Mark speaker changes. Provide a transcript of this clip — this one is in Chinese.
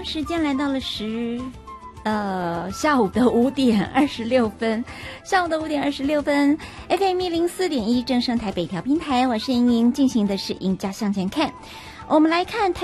Speaker 1: 时间来到了下午的5点26分，下午的5点26分 ，FM 104.1正声台北调频台，我是莹莹，进行的是赢家向前看。我们来看